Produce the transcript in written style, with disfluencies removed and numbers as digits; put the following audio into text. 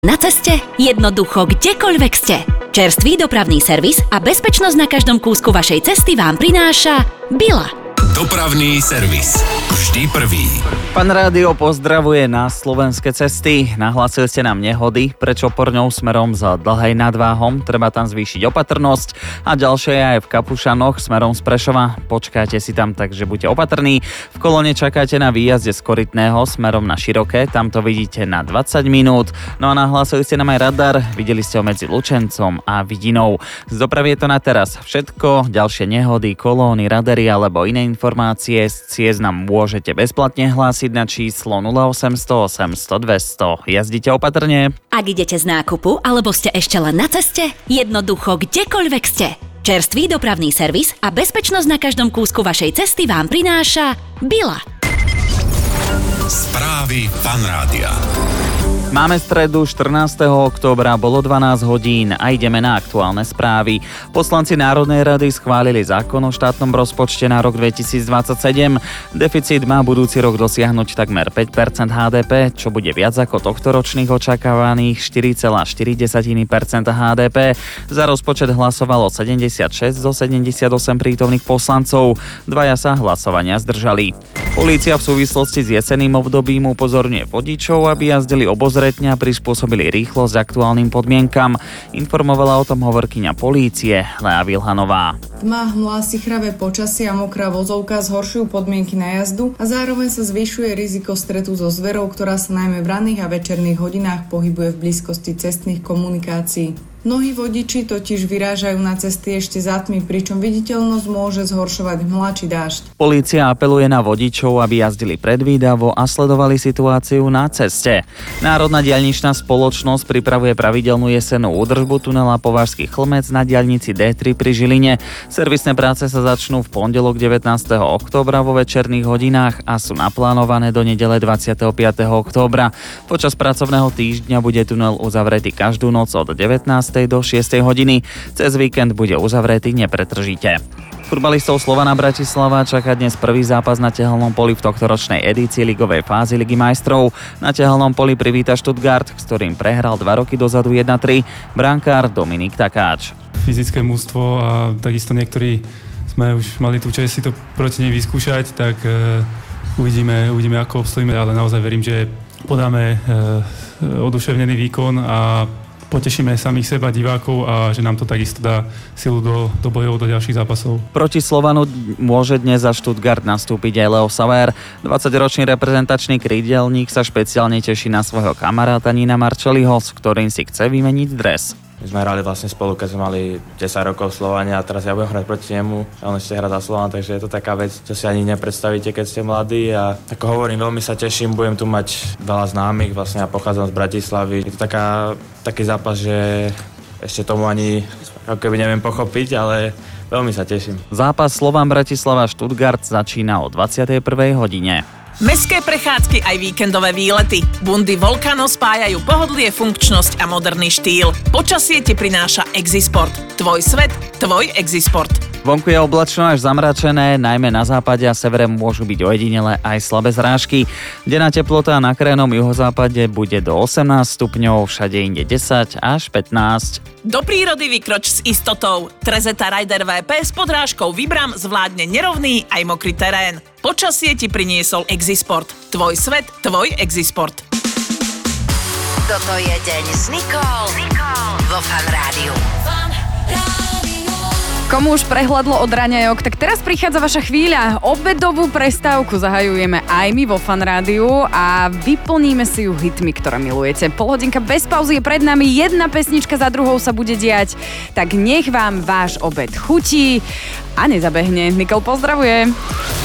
Na ceste? Jednoducho kdekoľvek ste. Čerstvý dopravný servis a bezpečnosť na každom kúsku vašej cesty vám prináša Bila. Dopravný servis. Vždy prvý. Fan Rádio pozdravuje na slovenské cesty. Nahlásili ste nám nehody, prečo porňou smerom za Dlhej nad Váhom. Treba tam zvýšiť opatrnosť. A ďalšie je aj v Kapušanoch smerom z Prešova. Počkajte si tam, takže buďte opatrní. V kolóne čakáte na výjazde z Korytného smerom na Široké. Tam to vidíte na 20 minút. No a nahlásili ste nám aj radar. Videli ste ho medzi Lučencom a Vidinou. Z dopravy je to na teraz všetko. Ďalšie nehody, kolóny, radary alebo iné informácie z ciest nám môžete bezplatne hlásiť na číslo 0800 800 200. Jazdite opatrne. Ak idete z nákupu alebo ste ešte len na ceste, jednoducho kdekoľvek ste. Čerstvý dopravný servis a bezpečnosť na každom kúsku vašej cesty vám prináša Bila. Správy Fan Rádia. Máme stredu 14. októbra, bolo 12 hodín a ideme na aktuálne správy. Poslanci Národnej rady schválili zákon o štátnom rozpočte na rok 2027. Deficit má budúci rok dosiahnuť takmer 5% HDP, čo bude viac ako tohtoročných očakávaných 4,4% HDP. Za rozpočet hlasovalo 76 zo 78 prítomných poslancov. Dvaja sa hlasovania zdržali. Polícia v súvislosti s jesenným obdobím upozorňuje vodičov, aby jazdili obozretne a prispôsobili rýchlosť aktuálnym podmienkam. Informovala o tom hovorkyňa polície Lea Vilhanová. Tma, hmlá, sichravé počasie a mokrá vozovka zhoršujú podmienky na jazdu a zároveň sa zvyšuje riziko stretu so zverou, ktorá sa najmä v ranných a večerných hodinách pohybuje v blízkosti cestných komunikácií. Mnohí vodiči totiž vyrážajú na cesty ešte za tmy, pričom viditeľnosť môže zhoršovať hmla či dážď. Polícia apeluje na vodičov, aby jazdili predvídavo a sledovali situáciu na ceste. Národná diaľničná spoločnosť pripravuje pravidelnú jesennú údržbu tunela Považský Chlmec na diaľnici D3 pri Žiline. Servisné práce sa začnú v pondelok 19. októbra vo večerných hodinách a sú naplánované do nedele 25. októbra. Počas pracovného týždňa bude tunel uzavretý každú noc od 19. do 6. hodiny. Cez víkend bude uzavretý nepretržite. Futbalistov Slovana Bratislava čaká dnes prvý zápas na tehelnom poli v tohtoročnej edícii ligovej fázy Ligy majstrov. Na tehelnom poli privíta Stuttgart, s ktorým prehral 2 roky dozadu 1-3 brankár Dominik Takáč. Fyzické mužstvo a takisto niektorí sme už mali tú časť si to proti nej vyskúšať, tak uvidíme ako obstojíme, ale naozaj verím, že podáme oduševnený výkon a potešíme samých seba, divákov a že nám to takisto dá silu do bojov, do ďalších zápasov. Proti Slovanu môže dnes za Stuttgart nastúpiť aj Leo Sauer. 20-ročný reprezentačný krídelník sa špeciálne teší na svojho kamaráta Nina Marcelliho, s ktorým si chce vymeniť dres. My sme hrali vlastne spolu, keď sme mali 10 rokov v Slovane a teraz ja budem hrať proti nemu a on ešte hrá za Slovan, takže je to taká vec, čo si ani nepredstavíte, keď ste mladí a ako hovorím, veľmi sa teším, budem tu mať veľa známych, vlastne ja pochádzam z Bratislavy. Je to taký zápas, že ešte tomu ani ako keby neviem pochopiť, ale veľmi sa teším. Zápas Slovan Bratislava Stuttgart začína o 21. hodine. Mestské prechádzky aj víkendové výlety. Bundy Volcano spájajú pohodlie, funkčnosť a moderný štýl. Počasie ti prináša Exisport. Tvoj svet, tvoj Exisport. Vonku je oblačno až zamračené, najmä na západe a severe môžu byť ojedinele aj slabé zrážky. Denná teplota na krajnom juhozápade bude do 18 stupňov, všade inde 10 až 15. Do prírody vykroč s istotou. Trezeta Rider VP s podrážkou Vibram zvládne nerovný aj mokrý terén. Počasie ti priniesol Exisport. Tvoj svet, tvoj Exisport. Toto je deň s Nicole vo Fan Rádiu. Komu už prehľadlo od raňajok, tak teraz prichádza vaša chvíľa. Obedovú prestávku zahajujeme aj my vo Fan Rádiu a vyplníme si ju hitmi, ktoré milujete. Polhodinka bez pauzy je pred nami, jedna pesnička za druhou sa bude diať, tak nech vám váš obed chutí a nezabehne. Nicole pozdravuje.